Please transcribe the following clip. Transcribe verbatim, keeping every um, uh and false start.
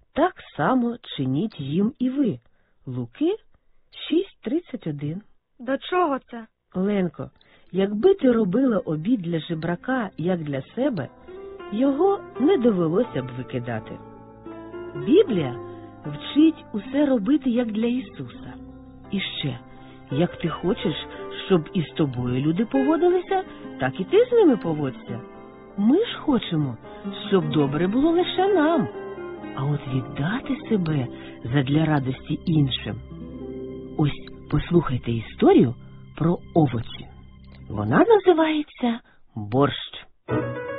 так само чиніть їм і ви. Луки шість тридцять один. До чого це? Ленко, якби ти робила обід для жебрака, як для себе, його не довелося б викидати. Біблія вчить усе робити, як для Ісуса. І ще, як ти хочеш, щоб із тобою люди поводилися, так і ти з ними поводься. Ми ж хочемо, щоб добре було лише нам, а от віддати себе задля радості іншим. Ось послухайте історію про овочі. Вона називається борщ.